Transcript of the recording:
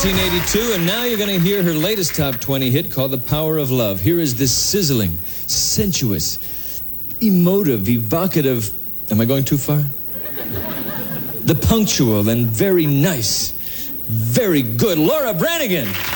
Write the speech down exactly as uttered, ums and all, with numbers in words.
nineteen eighty-two, and now you're going to hear her latest top twenty hit called The Power of Love. Here is this sizzling, sensuous, emotive, evocative... Am I going too far? The punctual and very nice, very good Laura Branigan.